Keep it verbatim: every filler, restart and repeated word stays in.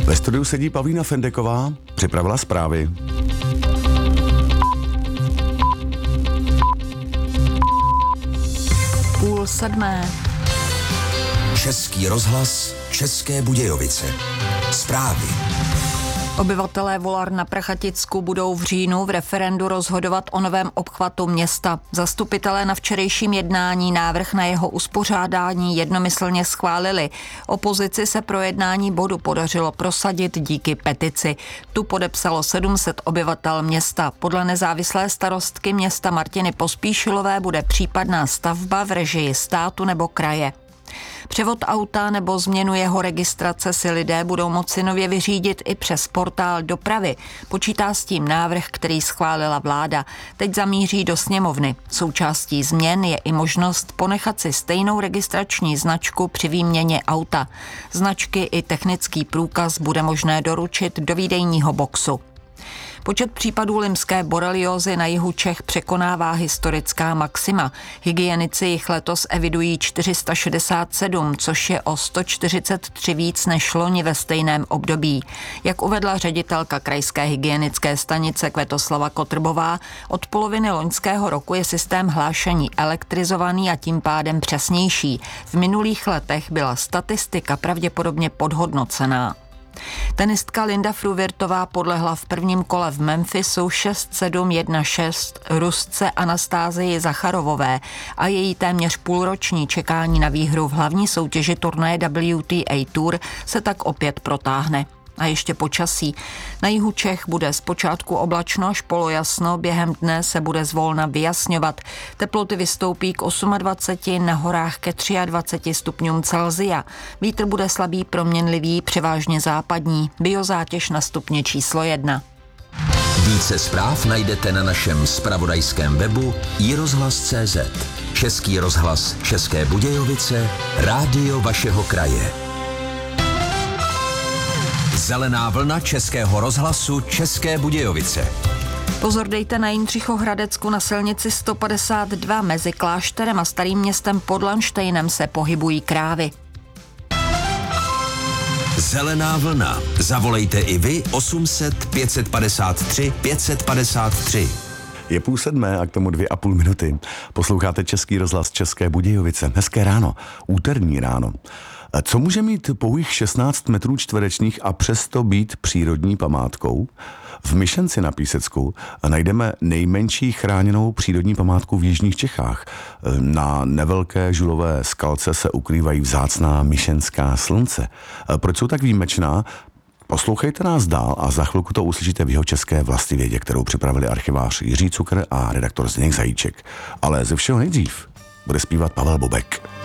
Ve studiu sedí Pavlína Fendeková, připravila zprávy. Půl sedmé. Český rozhlas, České Budějovice. Zprávy. Obyvatelé Volar na Prachaticku budou v říjnu v referendu rozhodovat o novém obchvatu města. Zastupitelé na včerejším jednání návrh na jeho uspořádání jednomyslně schválili. Opozici se pro jednání bodu podařilo prosadit díky petici. Tu podepsalo sedm set obyvatel města. Podle nezávislé starostky města Martiny Pospíšilové bude případná stavba v režii státu nebo kraje. Převod auta nebo změnu jeho registrace si lidé budou moci nově vyřídit i přes portál dopravy. Počítá s tím návrh, který schválila vláda. Teď zamíří do sněmovny. Součástí změn je i možnost ponechat si stejnou registrační značku při výměně auta. Značky i technický průkaz bude možné doručit do výdejního boxu. Počet případů lymské boreliózy na jihu Čech překonává historická maxima. Hygienici jich letos evidují čtyři sta šedesát sedm, což je o sto čtyřicet tři víc než loni ve stejném období. Jak uvedla ředitelka krajské hygienické stanice Květoslava Kotrbová, od poloviny loňského roku je systém hlášení elektrizovaný a tím pádem přesnější. V minulých letech byla statistika pravděpodobně podhodnocená. Tenistka Linda Fruvirtová podlehla v prvním kole v Memphisu šest sedm jedna šest Rusce Anastázii Zacharovové a její téměř půlroční čekání na výhru v hlavní soutěži turnaje W T A Tour se tak opět protáhne. A ještě počasí. Na jihu Čech bude zpočátku oblačno až polojasno, během dne se bude zvolna vyjasňovat. Teploty vystoupí k dvaceti osmi, na horách ke dvaceti třem stupňům Celsia. Vítr bude slabý proměnlivý, převážně západní. Biozátěž na stupně číslo jedna. Více zpráv najdete na našem zpravodajském webu i rozhlas tečka cé zet. Český rozhlas České Budějovice, rádio vašeho kraje. Zelená vlna Českého rozhlasu České Budějovice. Pozor dejte na Jindřichohradecku na silnici sto padesát dva mezi Klášterem a Starým Městem pod Lanštejnem se pohybují krávy. Zelená vlna. Zavolejte i vy osm set pět set padesát tři pět set padesát tři. Je půl sedmé a k tomu dvě a půl minuty. Posloucháte Český rozhlas České Budějovice. Hezké ráno, úterní ráno. Co může mít pouhých šestnáct metrů čtverečních a přesto být přírodní památkou? V Myšenci na Písecku najdeme nejmenší chráněnou přírodní památku v jižních Čechách. Na nevelké žulové skalce se ukrývají vzácná myšenská slunce. Proč jsou tak výjimečná? Poslouchejte nás dál a za chvilku to uslyšíte v Jihočeské vlastivědě, kterou připravili archivář Jiří Cukr a redaktor Zdeněk Zajíček. Ale ze všeho nejdřív bude zpívat Pavel Bobek.